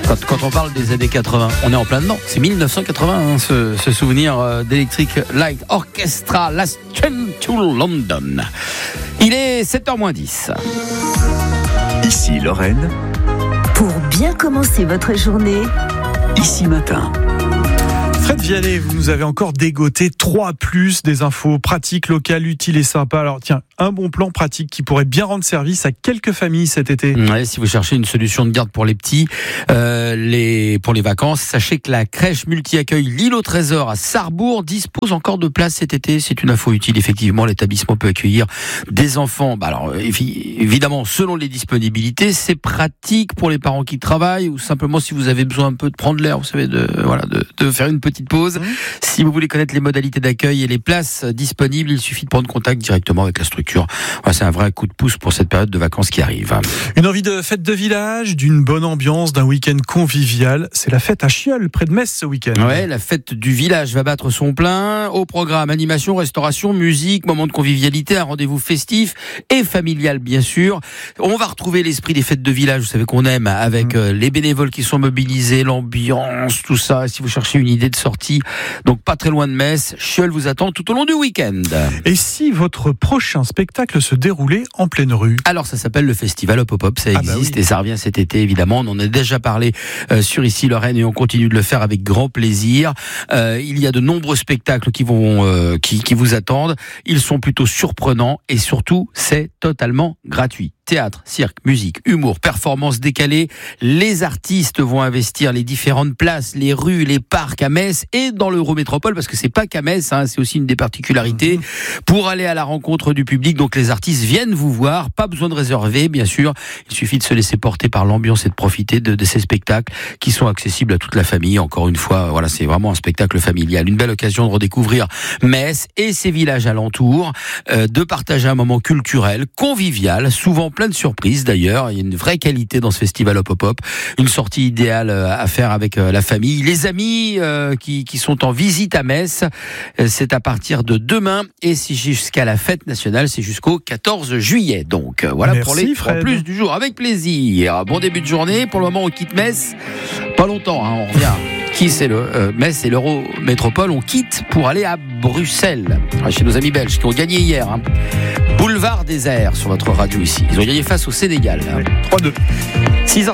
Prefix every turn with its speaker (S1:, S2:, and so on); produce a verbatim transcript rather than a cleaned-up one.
S1: Quand, quand on parle des années quatre-vingts, on est en plein dedans. C'est mille neuf cent quatre-vingts, hein, ce, ce souvenir euh, d'Electric Light Orchestra, Last Train to London. Il est sept heures moins dix.
S2: Ici Lorraine.
S3: Pour bien commencer votre journée,
S2: Ici Matin.
S4: Fred Vialet, vous nous avez encore dégoté trois plus des infos pratiques, locales, utiles et sympas. Alors tiens, un bon plan pratique qui pourrait bien rendre service à quelques familles cet été.
S1: Ouais, si vous cherchez une solution de garde pour les petits, euh, les, pour les vacances, sachez que la crèche multi-accueil L'Île au Trésor à Sarrebourg dispose encore de place cet été. C'est une info utile, effectivement. L'établissement peut accueillir des enfants. Bah alors, évidemment, selon les disponibilités, c'est pratique pour les parents qui travaillent ou simplement si vous avez besoin un peu de prendre l'air, vous savez, de, voilà, de, de faire une petite pause. Mmh. Si vous voulez connaître les modalités d'accueil et les places disponibles, il suffit de prendre contact directement avec la structure. Voilà, c'est un vrai coup de pouce pour cette période de vacances qui arrive.
S4: Une envie de fête de village, d'une bonne ambiance, d'un week-end convivial. C'est la fête à Chieul, près de Metz ce week-end.
S1: Ouais, la fête du village va battre son plein. Au programme, animation, restauration, musique, moment de convivialité, un rendez-vous festif et familial bien sûr. On va retrouver l'esprit des fêtes de village, vous savez qu'on aime, avec mmh. les bénévoles qui sont mobilisés, l'ambiance, tout ça. Si vous cherchez une idée de sortie, donc pas très loin de Metz, Chieul vous attend tout au long du week-end.
S4: Et si votre prochain spectacle se déroulait en pleine rue?
S1: Alors ça s'appelle le Festival Hop Hop Hop, ça existe ah bah oui. et ça revient cet été évidemment. On en a déjà parlé euh, sur Ici Lorraine et on continue de le faire avec grand plaisir. Euh, il y a de nombreux spectacles qui vont euh, qui, qui vous attendent. Ils sont plutôt surprenants et surtout c'est totalement gratuit. Théâtre, cirque, musique, humour, performances décalées. Les artistes vont investir les différentes places, les rues, les parcs à Metz et dans l'Eurométropole, parce que c'est pas qu'à Metz, hein, c'est aussi une des particularités, pour aller à la rencontre du public. Donc les artistes viennent vous voir, pas besoin de réserver, bien sûr. Il suffit de se laisser porter par l'ambiance et de profiter de, de ces spectacles qui sont accessibles à toute la famille. Encore une fois, voilà, c'est vraiment un spectacle familial. Une belle occasion de redécouvrir Metz et ses villages alentours, euh, de partager un moment culturel, convivial, souvent plein de surprises d'ailleurs. Il y a une vraie qualité dans ce festival Hop Hop Hop. Une sortie idéale à faire avec la famille. Les amis euh, qui, qui sont en visite à Metz, c'est à partir de demain et c'est jusqu'à la fête nationale, c'est jusqu'au quatorze juillet. Donc voilà. Merci, pour les trois plus du jour. Avec plaisir. Bon début de journée. Pour le moment, on quitte Metz. Pas longtemps, hein, on revient. Qui c'est le euh, Metz et l'Eurométropole. On quitte pour aller à Bruxelles, chez nos amis belges qui ont gagné hier. Hein. Boulevard des Airs sur votre radio ici. Ils ont gagné face au Sénégal. Hein.
S4: trois deux.
S1: six heures